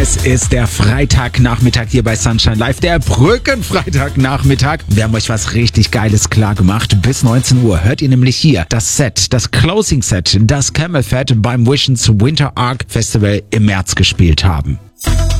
Es ist der Freitagnachmittag hier bei Sunshine Live, der Brückenfreitagnachmittag. Wir haben euch was richtig Geiles klar gemacht. Bis 19 Uhr hört ihr nämlich hier das Set, das Closing Set, das Camel Fat beim Visions Winter Arc Festival im März gespielt haben.